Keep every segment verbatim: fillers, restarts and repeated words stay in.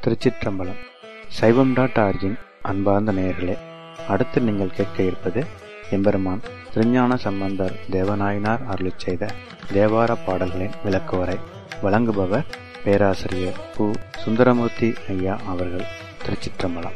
திருச்சிற்றம்பலம். சைவம் dot origin அன்பார்ந்த நேயர்களே, அடுத்து நீங்கள் கேட்க இருப்பது எம்பெருமான் திருஞான சம்பந்தர் தேவநாயனார் அருளிச் செய்த தேவார பாடல்களின் விளக்குவரை. வழங்குபவர் பேராசிரியர் பு. சுந்தரமூர்த்தி ஐயா அவர்கள். திருச்சிற்றம்பலம்.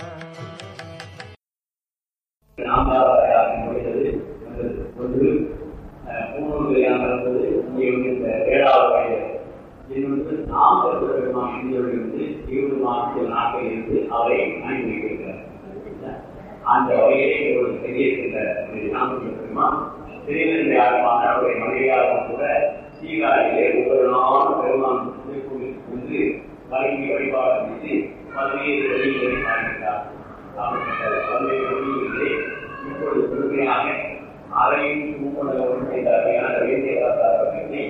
நாம் பெருமான் இந்தியாவிலிருந்து இருபது மாதத்தில் நாட்கள் இருந்து அவரை அனுப்பி வைக்கிறார். அந்த வகையிலே ஒரு தெரியக்கின்ற பெருமான் திருநெல்வேலியான அவருடைய மனைவியாகவும் கூட சீகாரிலே ஒவ்வொரு நாளும் பெருமான் வந்து வழங்கி வழிபாடு செய்து பல்வேறு வழிகளை காண்கிறார். பல்வேறு வழிகளிலே இப்பொழுது முழுமையாக அறையும் கூப்பனவும் செய்தார்கள். வேண்டிய காத்தார்கள்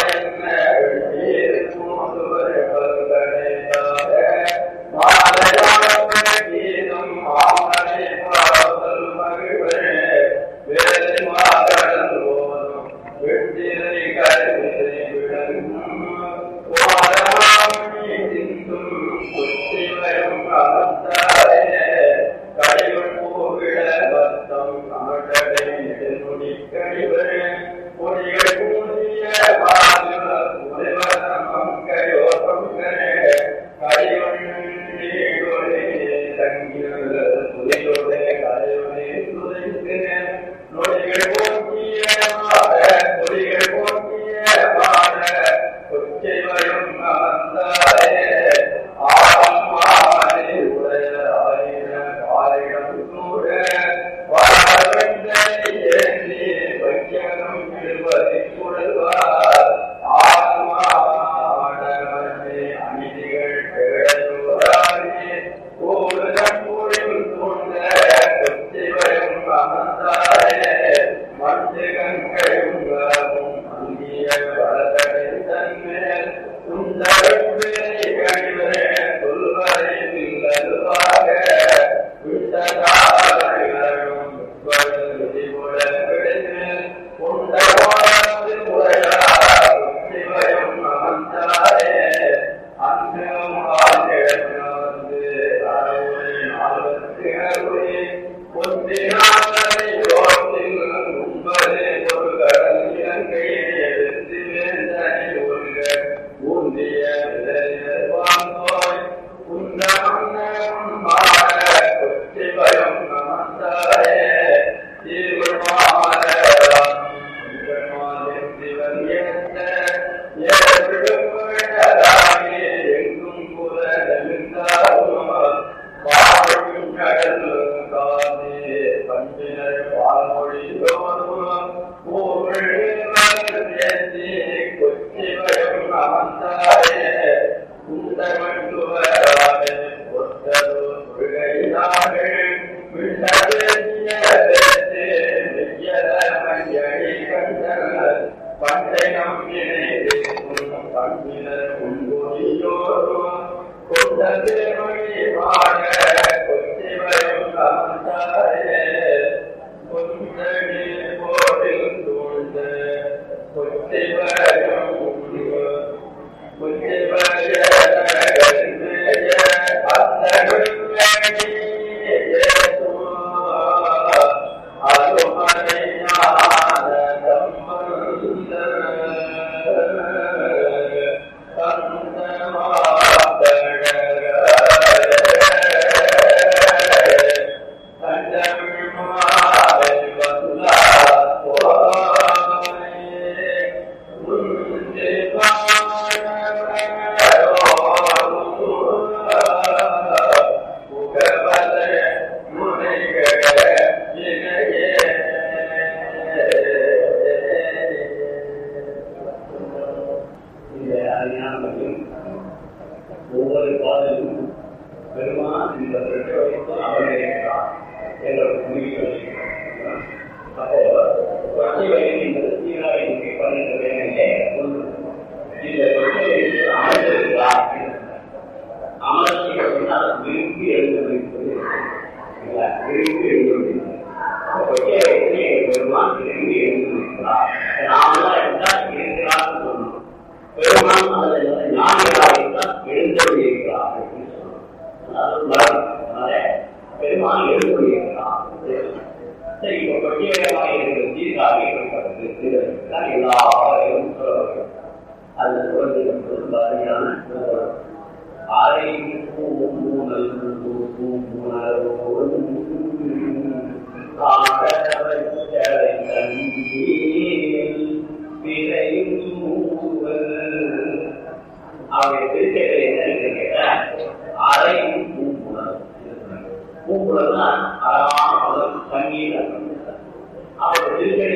Hallelujah. இந்த பிரச்சனைக்கு அமர்ந்திருக்கிறார் என்ற முடிவு. அப்போ கொச்சை வயது என்பது சீராக பன்னெண்டு வேலையிலே ஒன்று. இந்த கொச்சை வயது அமர்ந்திருக்கிறார். அமர்ச்சி சொன்னால் விரும்பி எழுந்திருப்பது, விரும்பி எழுந்திருக்கிறது. கொச்சை வயதிலே பெருமான் விரும்பி எழுந்திருக்கிறார். நாமெல்லாம் இருந்தால் இருக்கிறார் சொன்னோம். பெருமான் அல்லது ஞானிகளாக இருந்தால் எழுந்தருள் இருக்கிறார் அப்படின்னு சொன்னோம். அதனால பெருமான் எழுந்தருள் இருக்கிறார். சரி, இப்போ கொச்சையாக இருக்கிற சீர்காழி ஏற்பட்டது எல்லா பாதைகளும் சொல்லப்படுகிறது. அது சொல்வது பாதையான ஆரை பூமுனல் பூமுனலோடும் அவருடைய திருச்செயலை என்ன கேட்ட அறையும் பூங்குழல். பூங்குழல்னா அழகான பதம் தண்ணீர். அவருடைய திருச்செயலை